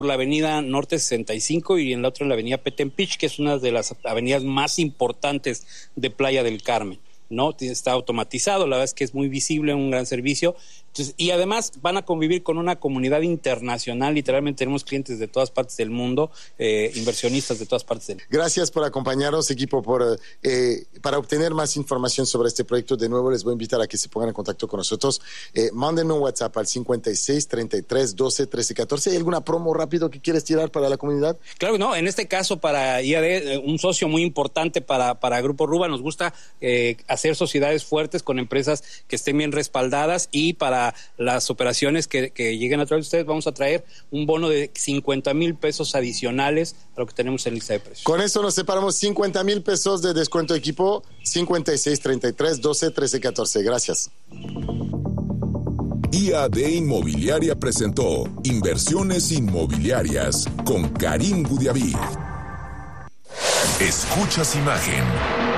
la avenida Norte 65 y en la otra en la avenida Petempich, que es una de las avenidas más importantes de Playa del Carmen, ¿no? Está automatizado, la verdad es que es muy visible, un gran servicio. Entonces, y además van a convivir con una comunidad internacional, literalmente tenemos clientes de todas partes del mundo, inversionistas de todas partes del mundo. Gracias por acompañarnos, equipo, para obtener más información sobre este proyecto. De nuevo les voy a invitar a que se pongan en contacto con nosotros. Mándenme un WhatsApp al 56 33 12 13 14. ¿Hay alguna promo rápido que quieres tirar para la comunidad? Claro, no, en este caso para IAD, un socio muy importante para Grupo Ruba, nos gusta hacer sociedades fuertes con empresas que estén bien respaldadas, y para las operaciones que lleguen a través de ustedes vamos a traer un bono de 50,000 pesos adicionales a lo que tenemos en lista de precios. Con esto nos separamos 50,000 pesos de descuento, equipo. 56 33 12 13 14. Gracias. IAD Inmobiliaria presentó Inversiones Inmobiliarias con Karim Gudiaví. Escuchas imagen.